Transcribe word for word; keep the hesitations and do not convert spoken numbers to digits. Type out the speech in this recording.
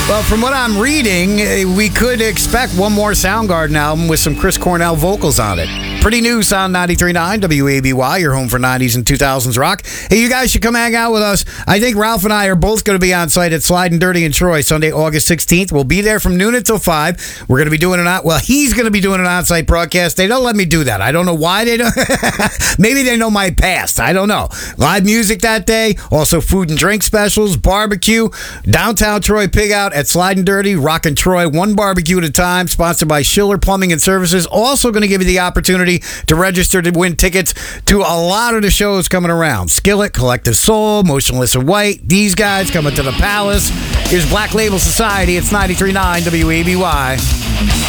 Well, from what I'm reading, eh, we could expect one more Soundgarden album with some Chris Cornell vocals on it. Pretty new, Sound ninety-three point nine W A B Y, your home for nineties and two thousands rock. Hey, you guys should come hang out with us. I think Ralph and I are both going to be on site at Slide and Dirty in Troy Sunday, August sixteenth. We'll be there from noon until five. We're going to be doing an on, well, he's going to be doing an on-site broadcast. They don't let me do that. I don't know why they don't. Maybe they know my past. I don't know. Live music that day. Also food and drink specials, barbecue, downtown Troy Pig Out at Slide and Dirty, Rockin' Troy, one barbecue at a time, sponsored by Schiller Plumbing and Services. Also going to give you the opportunity to register to win tickets to a lot of the shows coming around. Skillet, Collective Soul, Motionless in White, these guys coming to the Palace. Here's Black Label Society. It's ninety-three point nine W A B Y.